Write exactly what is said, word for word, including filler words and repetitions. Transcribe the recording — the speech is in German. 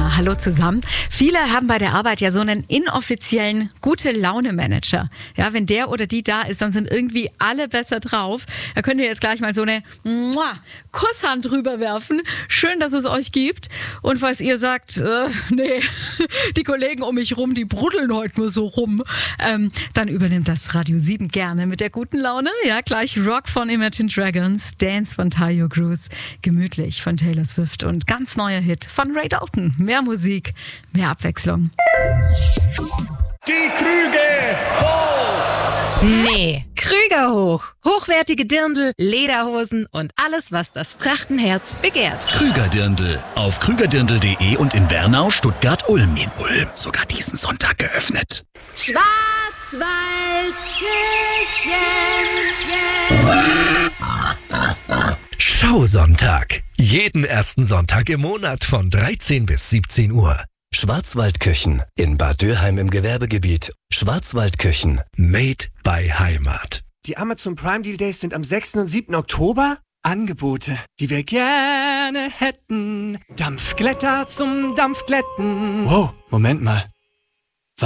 Ja, hallo zusammen. Viele haben bei der Arbeit ja so einen inoffiziellen Gute-Laune-Manager. Ja, wenn der oder die da ist, dann sind irgendwie alle besser drauf. Da könnt ihr jetzt gleich mal so eine Mua, Kusshand drüber werfen. Schön, dass es euch gibt. Und falls ihr sagt, äh, nee, die Kollegen um mich rum, die bruddeln heute nur so rum, ähm, dann übernimmt das Radio sieben gerne mit der guten Laune. Ja, gleich Rock von Imagine Dragons, Dance von Tayo Cruz, Gemütlich von Taylor Swift und ganz neuer Hit von Ray Dalton. Mehr Musik, mehr Abwechslung. Die Krüge hoch! Nee, Krüger hoch. Hochwertige Dirndl, Lederhosen und alles, was das Trachtenherz begehrt. Krüger-Dirndl. Auf krügerdirndl punkt de und in Wernau, Stuttgart, Ulm. In Ulm sogar diesen Sonntag geöffnet. Schwarzwaldtürchen. Schausonntag. Jeden ersten Sonntag im Monat von dreizehn bis siebzehn Uhr. Schwarzwaldküchen in Bad Dürheim im Gewerbegebiet. Schwarzwaldküchen. Made by Heimat. Die Amazon Prime Deal Days sind am sechsten und siebten Oktober. Angebote, die wir gerne hätten. Dampfglätter zum Dampfglätten. Wow, Moment mal.